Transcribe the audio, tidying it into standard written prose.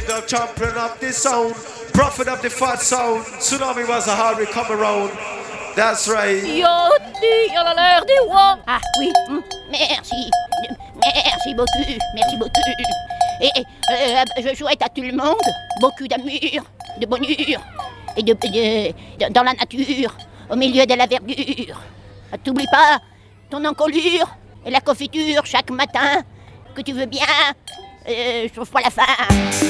the champion of the sound, prophet of the fat sound. Tsunami was a hard we come around. That's right. Yoti, il a l'air des rois. Ah oui, merci. Merci beaucoup. Et je souhaite à tout le monde beaucoup d'amour, de bonheur et dans la nature, au milieu de la verdure. T'oublie pas ton encolure et la confiture chaque matin, que tu veux bien, sauf pour la fin.